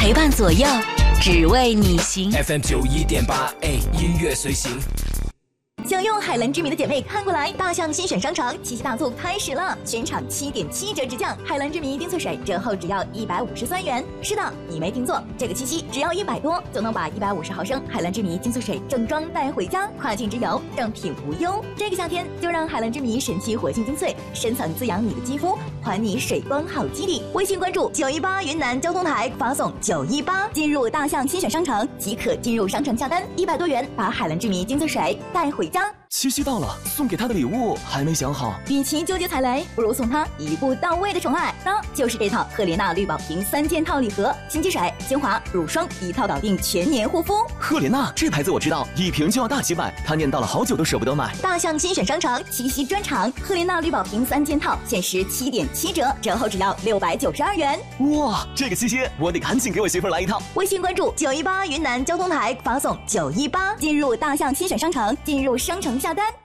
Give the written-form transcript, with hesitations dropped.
陪伴左右，只为你行。 FM91.8，音乐随行。 想用海蓝之谜的姐妹看过来，大象新选商场七夕大促开始了，全场7.7折直降，海蓝之谜丁翠水折后只要153元。是的，你没听错，这个七夕只要100多就能把150毫升海蓝之谜丁翠水正装带回家，跨境直邮，正品无忧。这个夏天就让海蓝之谜神奇活性精粹深层滋养你的肌肤，还你水光好基底。微信关注918云南交通台，发送918进入大象新选商城即可进入商城下单，100多元把海蓝之谜精粹水带回家。 七夕到了，送给他的礼物还没想好。 与其纠结踩雷，不如送他一步到位的宠爱。那就是这套赫莲娜绿宝瓶3件套礼盒，新机水、精华、乳霜一套搞定全年护肤。 赫莲娜这牌子我知道，一瓶就要大几百，他念叨了好久都舍不得买。 大象新选商城七夕专场，赫莲娜绿宝瓶3件套限时7.7折，折后只要692元。 哇，这个七夕我得赶紧给我媳妇来一套。 微信关注918云南交通台，发送918进入大象新选商城，进入商城下单。